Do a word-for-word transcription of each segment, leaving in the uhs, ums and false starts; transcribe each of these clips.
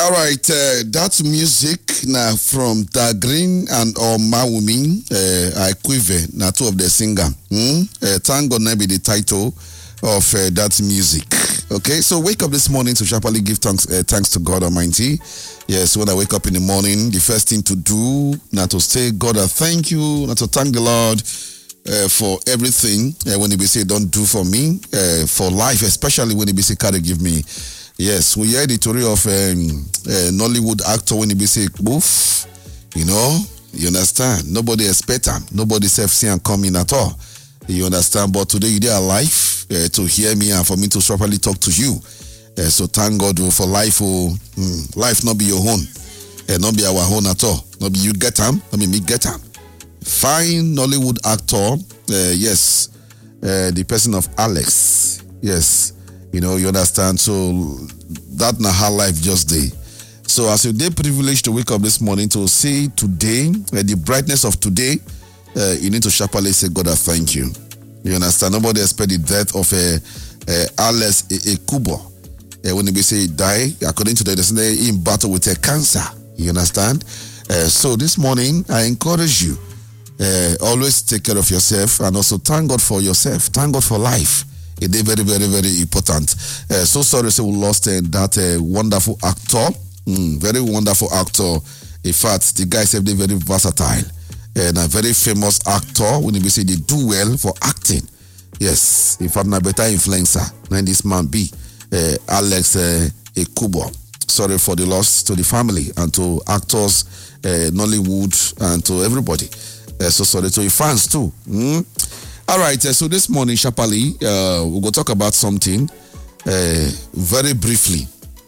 All right, uh, that music now from Da Green and or Mawumi, uh, I quiver, now two of the singer. Hmm? Uh, thank God, now be the title of uh, that music. Okay, so wake up this morning to sharply give thanks, uh, thanks to God Almighty. Yes, when I wake up in the morning, the first thing to do, now to say, God, I thank you, now to thank the Lord uh, for everything. Uh, when He be say, don't do for me, uh, for life, especially when He be say, carry give me. Yes, we heard the story of um, uh, Nollywood actor when he be say, "Boof," you know, you understand. Nobody expect him. Nobody self see him coming at all. You understand. But today you are alive uh, to hear me and for me to properly talk to you. Uh, so thank God for life. Oh, mm, life not be your own, uh, not be our own at all. Not be you get him. Not be me get him. Fine Nollywood actor. Uh, yes, uh, the person of Alex. Yes. You know, you understand? So that na how life just day. So as a day privileged to wake up this morning to see today, uh, the brightness of today, uh, you need to sharply say, God, I thank you. You understand? Nobody expect the death of a uh, uh, Alex Ekubo. Uh, when they say he die, according to the they in battle with a cancer. You understand? Uh, so this morning, I encourage you, uh, always take care of yourself and also thank God for yourself. Thank God for life. It is very, very, very important. Uh, so sorry, so we lost uh, that uh, wonderful actor. Mm, very wonderful actor. In fact, the guy said they're very versatile and a very famous actor. When we say they do well for acting, yes. In fact, a better influencer than this man be uh, Alex uh, Ekubo. Sorry for the loss to the family and to actors, uh, Nollywood, and to everybody. Uh, so sorry to your fans too. Mm? All right, uh, so this morning, Shapali, uh, we're going to talk about something uh, very briefly.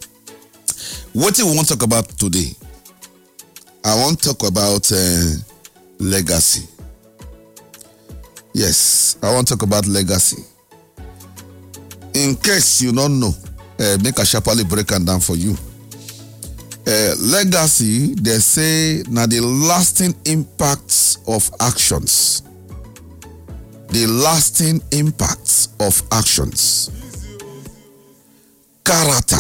What do we want to talk about today? I want to talk about uh, legacy. Yes, I want to talk about legacy. In case you don't know, uh, make a Shapali break and down for you. Uh, legacy, they say, now the lasting impacts of actions. The lasting impacts of actions, character,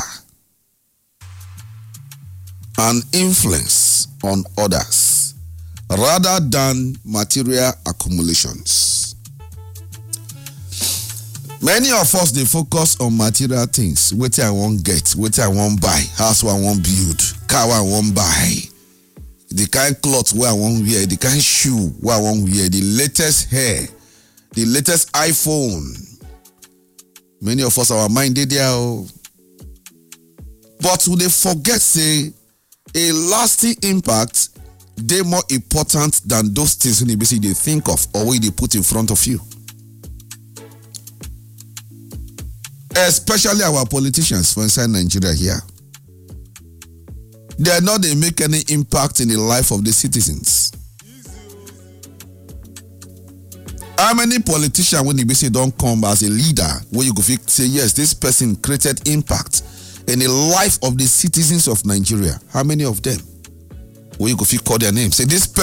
and influence on others, rather than material accumulations. Many of us, they focus on material things. What I want get, what I want buy, house I want build, car I want buy, the kind clothes where I want wear, the kind shoe where I want wear, the latest hair, the latest iPhone. Many of us, our mind they there. But would they forget, say, a lasting impact, they more important than those things when they basically they think of or when they put in front of you. Especially our politicians for inside Nigeria here. They are not they make any impact in the life of the citizens. How many politicians, when they say don't come as a leader, where you go say, yes, this person created impact in the life of the citizens of Nigeria? How many of them? Where you go call their name? Say, this person